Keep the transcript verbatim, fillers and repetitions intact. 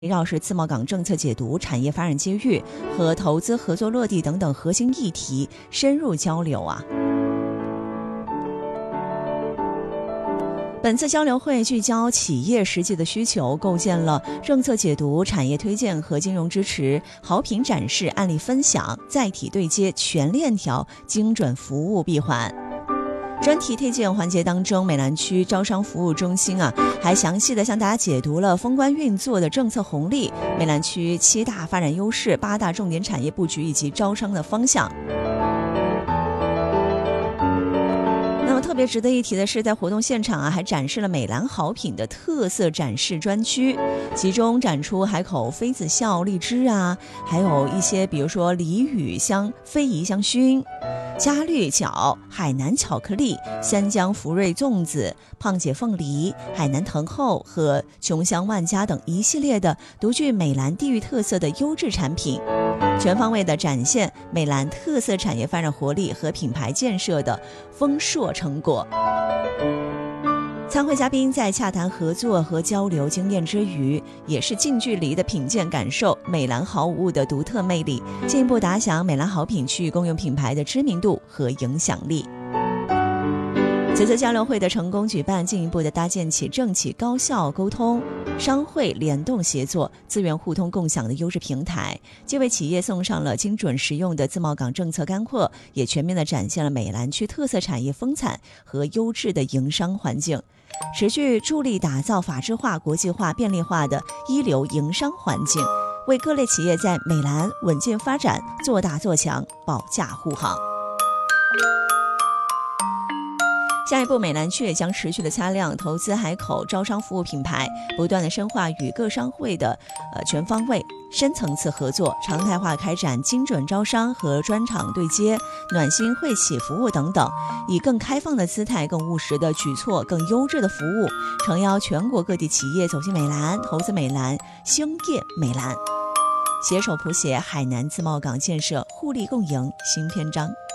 围绕是自贸港政策解读、产业发展机遇和投资合作落地等等核心议题深入交流啊。本次交流会聚焦企业实际的需求，构建了政策解读、产业推荐和金融支持、好品展示、案例分享、载体对接、全链条精准服务闭环。专题推荐环节当中，美兰区招商服务中心啊，还详细的向大家解读了封关运作的政策红利、美兰区七大发展优势、八大重点产业布局以及招商的方向。那么特别值得一提的是，在活动现场啊，还展示了美兰好品的特色展示专区，其中展出海口妃子笑荔枝啊，还有一些比如说梨雨香、非遗香薰、嘉绿角、海南巧克力、三江福瑞粽子、胖姐凤梨、海南藤厚和琼香万家等一系列的独具美兰地域特色的优质产品，全方位的展现美兰特色产业发展活力和品牌建设的丰硕成果。参会嘉宾在洽谈合作和交流经验之余，也是近距离的品鉴感受美兰好物的独特魅力，进一步打响美兰好品区域公用品牌的知名度和影响力。此次交流会的成功举办，进一步的搭建起政企高效沟通、商会联动协作、资源互通共享的优质平台，既为企业送上了精准实用的自贸港政策干货，也全面的展现了美兰区特色产业风采和优质的营商环境，持续助力打造法治化、国际化、便利化的一流营商环境，为各类企业在美兰稳健发展做大做强保驾护航。下一步，美兰区也将持续的擦亮投资海口招商服务品牌，不断的深化与各商会的呃全方位、深层次合作，常态化开展精准招商和专场对接、暖心惠企服务等等，以更开放的姿态、更务实的举措、更优质的服务，诚邀全国各地企业走进美兰、投资美兰、兴业美兰，携手谱写海南自贸港建设互利共赢新篇章。